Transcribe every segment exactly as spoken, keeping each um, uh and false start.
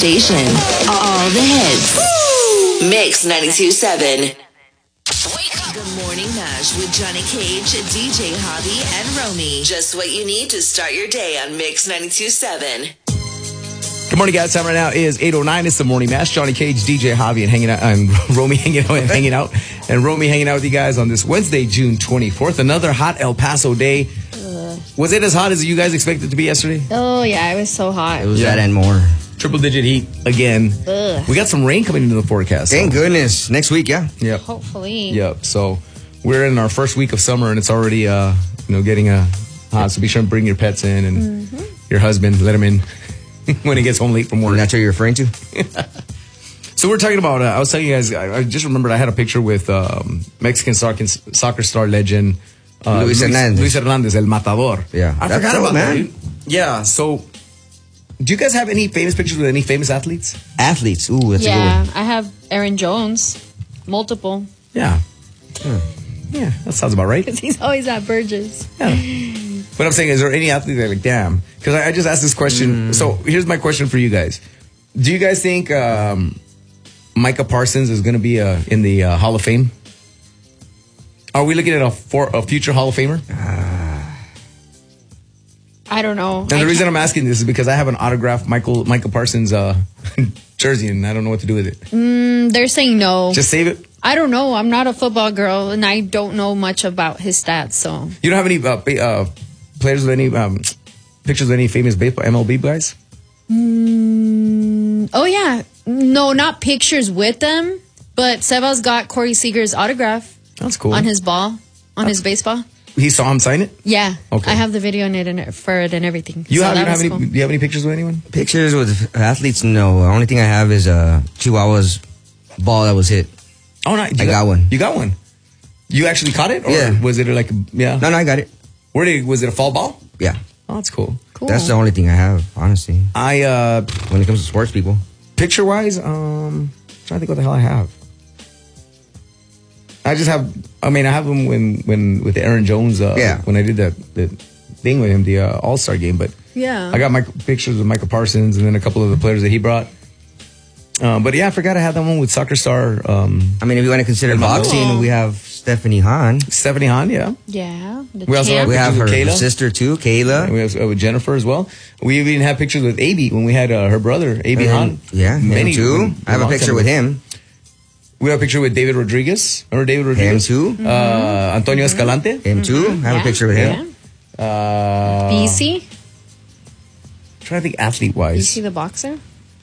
station. All the hits. Woo! Mix ninety-two point seven. Wake up. Good Morning Mash with Johnny Cage, D J Hobby, and Romy. Just what you need to start your day on Mix ninety-two point seven. Good morning, guys. Time right now is eight oh nine. It's the Morning Mash. Johnny Cage, D J Javi, and hanging out, and Romy hanging out, and hanging out, and Romy hanging out with you guys on this Wednesday, June twenty-fourth. Another hot El Paso day. Ugh. Was it as hot as you guys expected it to be yesterday? Oh yeah, it was so hot. It was yeah. that and more. Triple digit heat again. Ugh. We got some rain coming into the forecast. Thank so. goodness. Next week, yeah. Yep. Hopefully. Yep. So we're in our first week of summer, and it's already, uh, you know, getting uh, hot. So be sure to bring your pets in and mm-hmm. your husband. Let him in. When he gets home late from work. And that's what you're referring to? So we're talking about, uh, I was telling you guys, I, I just remembered I had a picture with um, Mexican soccer, soccer star legend uh, Luis, Luis Hernandez. Luis Hernandez, El Matador. Yeah. I that's forgot cool, about man. that, dude. Yeah, so do you guys have any famous pictures with any famous athletes? Athletes. Ooh, that's yeah, a good one. I have Aaron Jones. Multiple. Yeah. Hmm. Yeah, that sounds about right. Because he's always at Burgess. Yeah. But I'm saying, is there any athlete that like, damn? Because I, I just asked this question. Mm. So here's my question for you guys. Do you guys think um, Micah Parsons is going to be uh, in the uh, Hall of Fame? Are we looking at a, for, a future Hall of Famer? Uh, I don't know. And I the reason can't... I'm asking this is because I have an autographed Michael Micah Parsons uh, jersey, and I don't know what to do with it. Mm, they're saying no. Just save it? I don't know. I'm not a football girl, and I don't know much about his stats. So you don't have any uh, uh, players with any um, pictures of any famous baseball M L B guys? Mm, oh yeah, no, not pictures with them, but Sebas got Corey Seager's autograph. That's cool. On his ball, on That's, his baseball. He saw him sign it? Yeah. Okay. I have the video in it and for it and everything. You so have, you have any? cool. Do you have any pictures with anyone? Pictures with athletes? No. The only thing I have is a Chihuahua's ball that was hit. Oh, no. I got, got one. You got one? You actually caught it? Or yeah. was it like, a, yeah? No, no, I got it. Where did, was it a fall ball? Yeah. Oh, that's cool. Cool. That's the only thing I have, honestly. I, uh... when it comes to sports people. Picture-wise, um... I'm trying to think what the hell I have. I just have... I mean, I have them when, when with Aaron Jones, uh... Yeah. When I did that, that thing with him, the uh, All-Star game, but... Yeah. I got my pictures with Micah Parsons and then a couple of the players that he brought. Um, but yeah, I forgot I had that one with soccer star. Um, I mean, if you want to consider boxing, cool. we have Stephanie Han. Stephanie Han, yeah. Yeah. The we also have, we have her, Kayla. her sister too, Kayla. And we have uh, with Jennifer as well. We even have pictures with A B when we had uh, her brother, A B Han. Yeah, many him too. I have a picture with him. We have a picture with David Rodriguez. Remember David Rodriguez? Him too. Uh, mm-hmm. Antonio mm-hmm. Escalante. Him too. I have yeah. a picture with him. Yeah. Uh, B C. I'm trying to think athlete-wise. B C the boxer?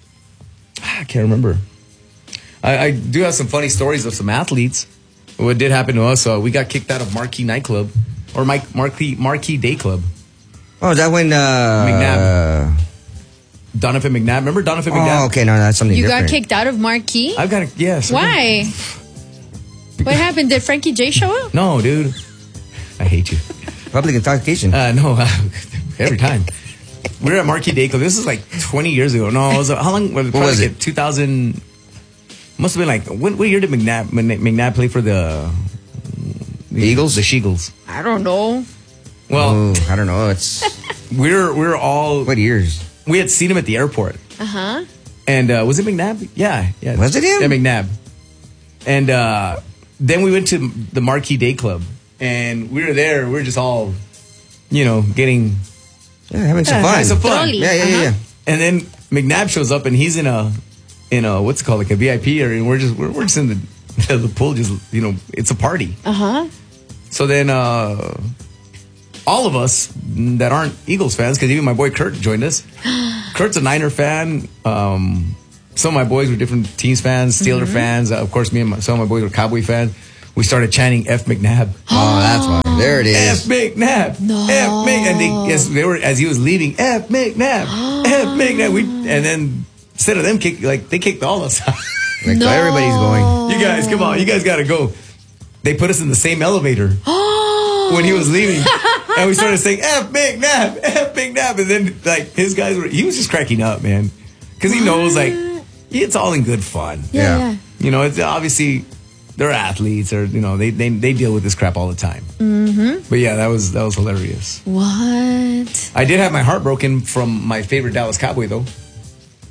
I can't remember. I, I do have some funny stories of some athletes. What did happen to us, uh, we got kicked out of Marquee Nightclub. Or Mike, Marquee, Marquee Day Club. Oh, is that when... Uh, McNabb. Donovan McNabb. Remember Donovan McNabb? Oh, okay. No, that's something you different. got kicked out of Marquee? I've got a... Yes. Why? What happened? Did Frankie J show up? No, dude. I hate you. Public intoxication. Uh, no, uh, every time. We were at Marquee Day Club. This was like twenty years ago. No, it was, uh, how long? What was like it? two thousand... Must have been like... When, what year did McNabb, McNabb play for the... The Eagles? The Sheagles. I don't know. Well... Oh, I don't know. It's... We're, we're all... What years? We had seen him at the airport. Uh-huh. And uh, was it McNabb? Yeah. yeah. Was it him? Yeah, McNabb. And uh, then we went to the Marquee Day Club. And we were there. We were just all, you know, getting... Yeah, having some yeah, fun. Having some fun. Trolley. Yeah, yeah, yeah, yeah. And then McNabb shows up and he's in a... In a, what's it called, like a V I P area, and we're just we're, we're just in the the pool, just, you know, it's a party. Uh huh. So then, uh, all of us that aren't Eagles fans, because even my boy Kurt joined us. Kurt's a Niner fan. Um, some of my boys were different teams fans, Steeler mm-hmm. fans. Uh, of course, me and my, some of my boys were Cowboy fans. We started chanting F McNabb. Oh, that's why. There it is. F McNabb. No. F Mc. And they, yes, they were, as he was leaving, F McNabb. F McNabb. We, and then instead of them kick, like they kicked all of us out. Like, no. so everybody's going. You guys, come on. You guys got to go. They put us in the same elevator when he was leaving. And we started saying, F McNabb, F McNabb. And then, like, his guys were, he was just cracking up, man. Because he knows, like, it's all in good fun. Yeah. Yeah. yeah. You know, it's obviously, they're athletes or, you know, they, they, they deal with this crap all the time. Mm-hmm. But yeah, that was, that was hilarious. What? I did have my heart broken from my favorite Dallas Cowboy, though.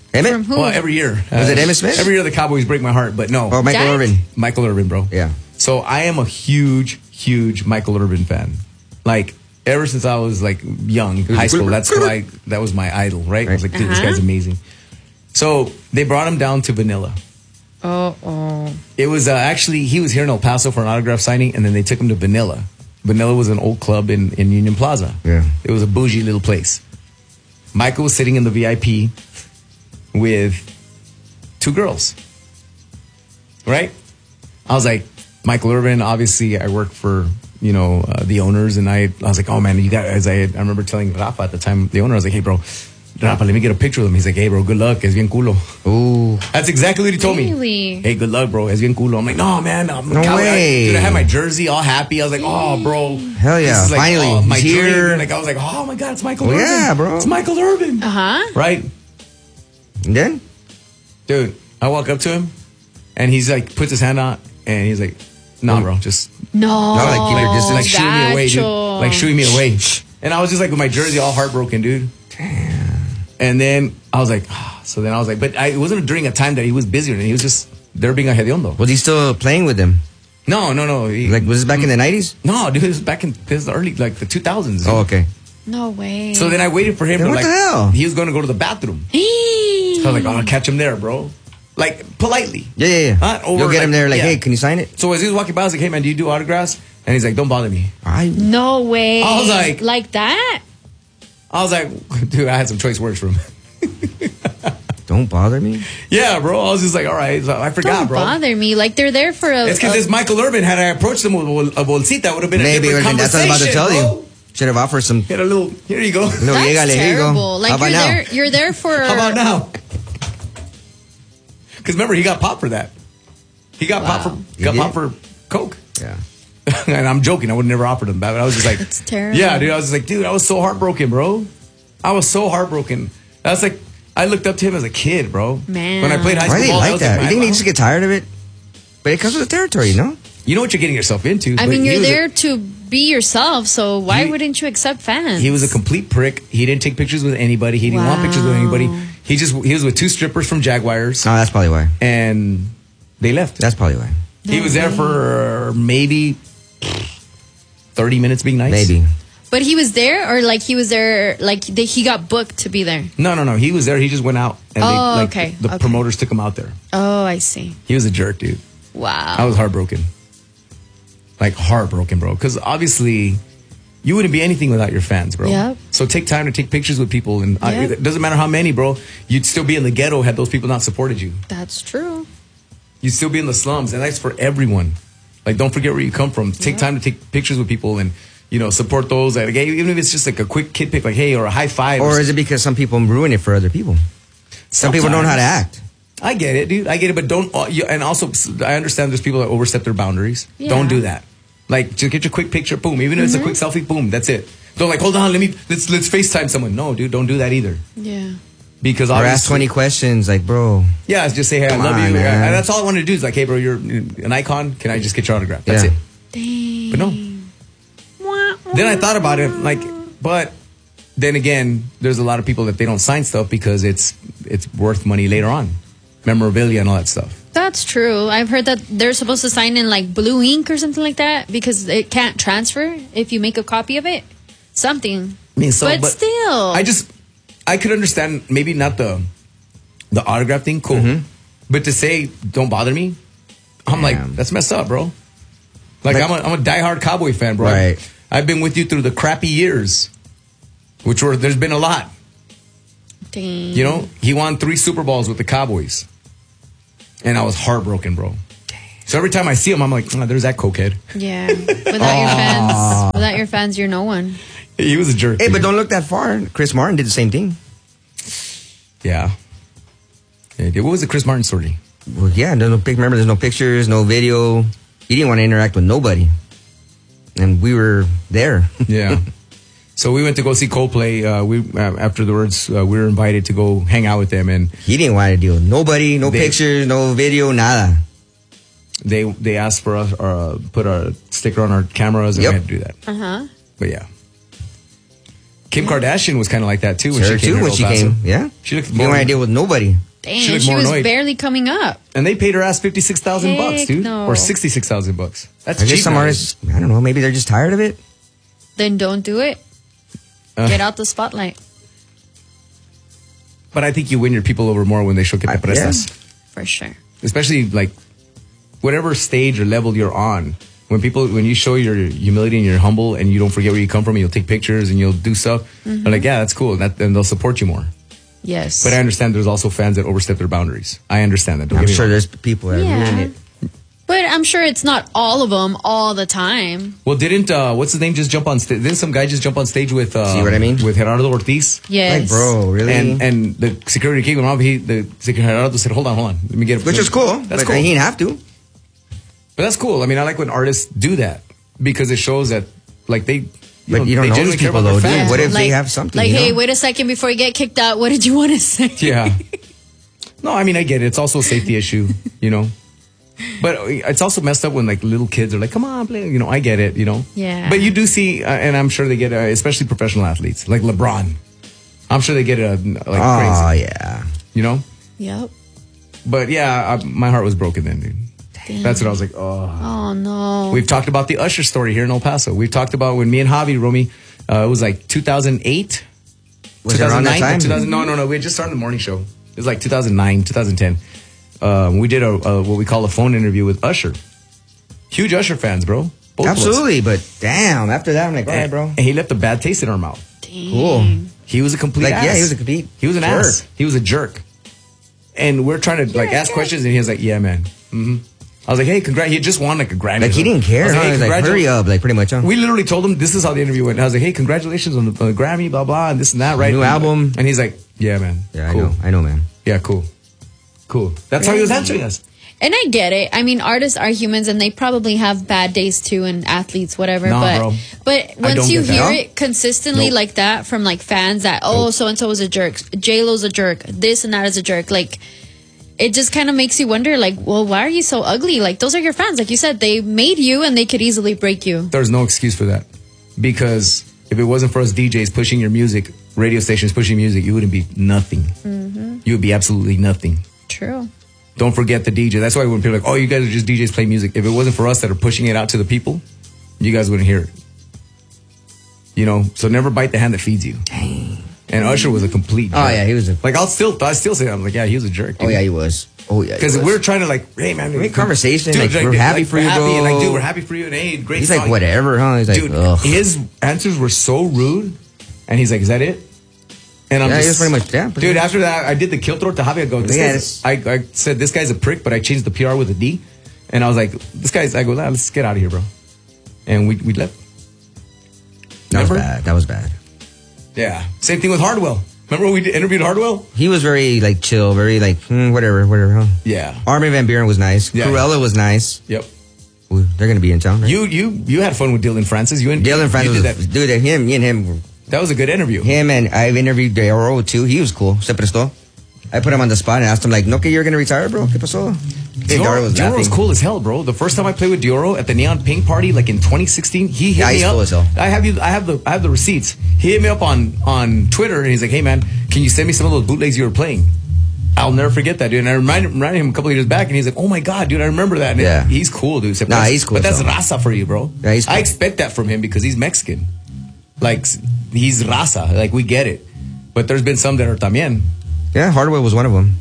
Emmett? From who? Well, every year. Was uh, it Emmitt Smith? Every year the Cowboys break my heart, but no. Oh, Michael Jack? Irvin. Michael Irvin, bro. Yeah. So I am a huge, huge Michael Irvin fan. Like, ever since I was like young, high school, that's what I, that was my idol, right? I was like, dude, this Uh-huh. guy's amazing. So they brought him down to Vanilla. Oh, oh. It was uh, actually, he was here in El Paso for an autograph signing, and then they took him to Vanilla. Vanilla was an old club in, in Union Plaza. Yeah. It was a bougie little place. Michael was sitting in the V I P with two girls. Right? I was like, Michael Irvin, obviously I work for, you know, uh, the owners, and I, I was like, oh man, you got, as I, I remember telling Rafa at the time, the owner, I was like, hey bro, Rafa, let me get a picture with him. He's like, hey bro, good luck, es bien culo. Ooh. That's exactly what he told me. Really? Hey, good luck, bro. Es bien culo. I'm like, no, man. I'm No I, way. dude, I had my jersey all happy. I was like, oh, bro. Hell yeah. This is like, Finally, oh, my he's here. dream. Like, I was like, oh my God, it's Michael Oh, Irvin. yeah, bro. It's Michael Irvin. Uh huh. Right? And then? Dude, I walk up to him, and he's like, puts his hand out, and he's like, nah, bro, just No. No, like, keep your distance. like shooing me away, dude. Gacho. Like shooing me away. And I was just like with my jersey all heartbroken, dude. Damn. And then I was like, ah. So then I was like, but I, it wasn't during a time that he was busier, and he was just there being a hediondo. Was he still playing with them? No, no, no. He, Like, was this back in the nineties? No, dude, it was back in this was the early, like the two thousands. dude. Oh, okay. No way. So then I waited for him Then to what like, the hell? he was going to go to the bathroom. So I was like, oh, I'll catch him there, bro. Like, politely. Yeah, yeah, yeah. Huh? Over, You'll get him like, there like, yeah. hey, can you sign it? So as he was walking by, I was like, hey, man, do you do autographs? And he's like, don't bother me. I No way. I was like- like that? I was like, dude, I had some choice words for him. Don't bother me. Yeah, bro. I was just like, all right. So I forgot, Don't bro. bother me. Like they're there for a. It's because a- this Michael Urban, had I approached him with a bolsita, would have been a Maybe different that's what I was about to conversation, tell bro. you. Should have offered some. Get a little, here you go. No, That's llegale, here you go. terrible. Like How about you're now? there. You're there for. How about now? Because remember, he got popped for that. He got Wow. popped for got He popped did? for coke. Yeah. And I'm joking. I would never offered him that. But I was just like, That's terrible. yeah, dude. I was just like, dude, I was so heartbroken, bro. I was so heartbroken. That's like, I looked up to him as a kid, bro. Man. When I played high Why school do they ball, like was that? You my- think they just get tired of it? But it comes with the territory, no? You know what you're getting yourself into. I but mean, he you're was a- there to be yourself. So why He- wouldn't you accept fans? He was a complete prick. He didn't take pictures with anybody. He didn't want pictures with Wow. anybody. He just he was with two strippers from Jaguars, No, that's probably why. and they left. That's probably why. He was there for maybe thirty minutes being nice. Maybe. But he was there, or like he was there, like they, he got booked to be there. No, no, no. He was there. He just went out, and Oh, they, like, okay, the okay. promoters took him out there. Oh, I see. He was a jerk, dude. Wow. I was heartbroken. Like heartbroken, bro. Because obviously, you wouldn't be anything without your fans, bro. Yep. So take time to take pictures with people, and I, Yep. it doesn't matter how many, bro. You'd still be in the ghetto had those people not supported you. That's true. You'd still be in the slums, and that's for everyone. Like, don't forget where you come from. Take time to take pictures with people, and you know, support those. Like, hey, even if it's just like a quick kid pic, like hey, or a high five. Or is it because some people ruin it for other people? Some people don't know how to act. I get it, dude. I get it, but don't. Uh, you, and also, I understand there's people that overstep their boundaries. Yeah. Don't do that. Like, just get your quick picture, boom. Even if it's a quick selfie, boom. That's it. Don't like, hold on, let me let's let's FaceTime someone. No, dude, don't do that either. Yeah. Because Or obviously, ask twenty questions like, bro. yeah, it's just say, hey, Come I love on, you. man. And that's all I want to do is like, hey, bro, you're an icon. Can I just get your autograph? That's Yeah. it. Dang. But no. Then I thought about it, like, but then again, there's a lot of people that they don't sign stuff because it's it's worth money later on, memorabilia and all that stuff. That's true. I've heard that they're supposed to sign in like blue ink or something like that because it can't transfer if you make a copy of it. Something. I mean, so, but, but still. I just I could understand maybe not the the autograph thing, cool, but to say don't bother me, I'm Damn. like that's messed up, bro. Like, Like- I'm a I'm a diehard Cowboy fan, bro. Right. I've been with you through the crappy years, which were there's been a lot. Dang. You know, he won three Super Bowls with the Cowboys, and I was heartbroken, bro. So every time I see him, I'm like, oh, there's that cokehead. Yeah. Without your fans, without your fans, you're no one. He was a jerk. Hey, dude. but don't look that far. Chris Martin did the same thing. Yeah. Yeah, what was the Chris Martin story? Well, yeah, there's no pic. Remember, there's no pictures, no video. He didn't want to interact with nobody, and we were there. Yeah. So we went to go see Coldplay. Uh, we uh, afterwards uh, we were invited to go hang out with them, and He didn't want to deal with nobody, no They- pictures, no video, nada. they they asked for us uh, put a sticker on our cameras, and Yep. we had to do that. Uh huh. But yeah, Kim Kardashian was kind of like that too when Her she came too to when she El Paso. came. Yeah. She looked You don't more, want to deal with nobody. Damn, She looked she more was annoyed. barely coming up. and they paid her ass fifty six thousand Heck bucks, dude, no. or sixty six thousand bucks. That's I guess cheap. some nowadays. artists, I don't know, maybe they're just tired of it. Then don't do it. Uh. Get out the spotlight. But I think you win your people over more when they show que te I- prestas. For sure. Especially like whatever stage or level you're on. When people, when you show your humility and you're humble and you don't forget where you come from, and you'll take pictures and you'll do stuff. Mm-hmm. They're like, yeah, that's cool, and, that, and they'll support you more. Yes. But I understand there's also fans that overstep their boundaries. I understand that. Don't I'm get me sure wrong. there's people that Yeah. ruin it. But I'm sure it's not all of them all the time. Well, didn't uh, what's his name just jump on stage? Didn't some guy just jump on stage with uh, See what I mean? with Gerardo Ortiz? Yes. Like, bro, really? And and the security came around. He the security Gerardo said, "Hold on, hold on, let me get." Which is cool. That's but cool. He didn't have to. But that's cool. I mean, I like when artists do that because it shows that like they. You But you don't they know genuinely these care people, about their though, dude. fans. What if they Like- have something? Like, you know? hey, wait a second before you get kicked out. What did you want to say? Yeah. No, I mean I get it. It's also a safety issue, you know. But it's also messed up when like little kids are like, "Come on, play." You know, I get it. You know. Yeah. But you do see, uh, and I'm sure they get, uh, especially professional athletes like LeBron. I'm sure they get uh, like Oh, crazy. yeah. You know. Yep. But yeah, I, my heart was broken then, dude. Damn. That's what I was like. Oh. Oh, no. We've talked about the Usher story here in El Paso. We've talked about when me and Javi, Romy, uh, it was like two thousand eight. Was it around that time? two thousand, no, no, no. We had just started the morning show. It was like two thousand nine, two thousand ten. Um, we did a, a what we call a phone interview with Usher. Huge Usher fans, bro. Both of us. Absolutely, but damn, after that, I'm like, all right, And, bro. and he left a bad taste in our mouth. Cool. He was a complete Like, ass. yeah, he was a complete He was an jerk. ass. He was a jerk. And we're trying to like ask questions, and he was like, "Yeah, man." Mm-hmm. I was like, "Hey, congrats!" He had just won like a Grammy. Like, he didn't I care. was Huh? like, He was like, "Congratu- hurry up, like, pretty much, huh? We literally told him this is how the interview went. I was like, "Hey, congratulations on the, on the Grammy, blah blah, and this and that, right?" New and, album. And he's like, "Yeah, man. Yeah, cool. I know. I know, man. Yeah, cool, cool." That's how he was answering us. And I get it. I mean, artists are humans, and they probably have bad days too, and athletes, whatever. Nah, but bro. but don't once you get that. hear No? it consistently Nope. like that from like fans that oh, Nope. so and so was a jerk, J Lo's a jerk, this and that is a jerk, like. It just kind of makes you wonder, like, well, why are you so ugly? Like, those are your fans. Like you said, they made you and they could easily break you. There's no excuse for that, because if it wasn't for us D Js pushing your music, radio stations pushing music, you wouldn't be nothing. Mm-hmm. You would be absolutely nothing. True. Don't forget the D J. That's why when people are like, "Oh, you guys are just D Js playing music," if it wasn't for us that are pushing it out to the people, you guys wouldn't hear it. You know, so never bite the hand that feeds you. Dang. And Usher was a complete jerk. Oh, yeah, he was a- like I'll still I still say I'm like, yeah, he was a jerk. Oh, yeah, he was. Oh, yeah. he Because was. we're trying to like, hey man, Make conversation, like, we're happy for you, happy, bro. and like, dude, we're happy for you, and hey, great. He's song. like, whatever, huh? He's like, Dude, ugh. his answers were so rude, and he's like, "Is that it?" And I'm Yeah, just he was pretty much- yeah, pretty dude. much. After that, I did the kill throw to Javi. I go, this Yeah, guy's, I, I said this guy's a prick, but I changed the P R with a D, and I was like, this guy's. I go, nah, let's get out of here, bro. And we we left. That was Remember? bad. That was bad. Yeah. Same thing with Hardwell. Remember when we did, interviewed Hardwell? He was very, like, chill, very, like, hmm, whatever, whatever, huh? Yeah. Armin Van Buren was nice. Yeah. Cruella was nice. Yep. Ooh, they're going to be in town, right? You you you had fun with Dylan Francis. You and Dylan Francis you was, did that. dude, him, me and him, were- That was a good interview. him and I've interviewed Dioro too. He was cool. Se prestó. I put him on the spot and asked him, like, no que you're going to retire, bro? ¿Qué pasó? Hey, Dioro was Dioro was laughing. cool as hell, bro. The first time I played with Dioro at the Neon Pink party, like in twenty sixteen, he hit Yeah, me he's up. cool as hell. I have you. I have the. I have the receipts. He hit me up on on Twitter, and he's like, "Hey man, can you send me some of those bootlegs you were playing?" I'll never forget that, dude. And I reminded, reminded him a couple of years back, and he's like, "Oh my god, dude, I remember that." And Yeah. he's cool, dude. Nah, he's cool But that's as hell. raza for you, bro. Yeah, he's cool. I expect that from him because he's Mexican. Like he's raza. Like we get it. But there's been some that are también. Yeah, Hardwell was one of them.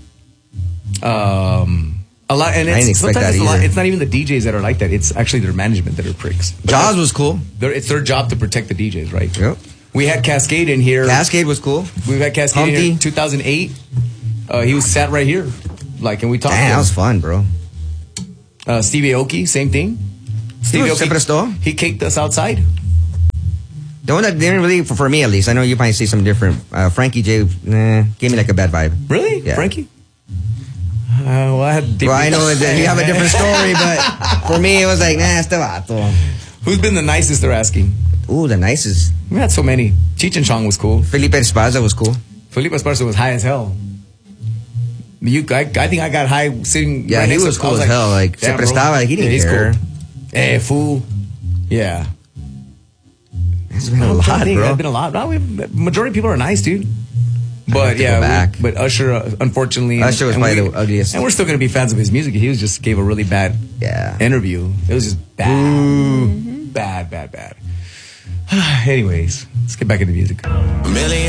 Um, a lot, and I didn't it's, expect sometimes that it's, a lot, either. it's not even the D Js that are like that. It's actually their management that are pricks. But Jaws was cool. they're- it's their job to protect the D Js, right? Yep. We had Cascade in here. Cascade was cool. We've had Cascade in Humpty. here two thousand eight. Uh, he was sat right here, like, and we talked. Damn, that to was him. fun, bro. Uh, Stevie Aoki, same thing. Stevie was- se prestó. he caked us outside. The one that didn't really, for, for me at least, I know you might see some different. Uh, Frankie J, nah, gave me like a bad vibe. Really, Yeah. Frankie? Uh, well, I had. Well, I know that you have a different story, but for me, it was like, nah, este vato. Who's been the nicest? They're asking. Ooh, the nicest. We had so many. Cheech and Chong was cool. Felipe Esparza was cool. Felipe Esparza was high as hell. You, I, I think I got high sitting. Yeah, right he next to was him. cool I as hell. Like, se "Damn, bro." prestaba, like, he didn't yeah, he's care. Cool. Eh, fool. Yeah. It's been a I'm trying lot, to think. bro. It's been a lot. No, we, majority of people are nice, dude. But to yeah, go back. we- but Usher, uh, unfortunately, Usher was and probably we- the ugliest. And we're still gonna be fans of his music. He was just gave a really bad Yeah. interview. It was just bad, mm-hmm. bad, bad, bad. Anyways, let's get back into music.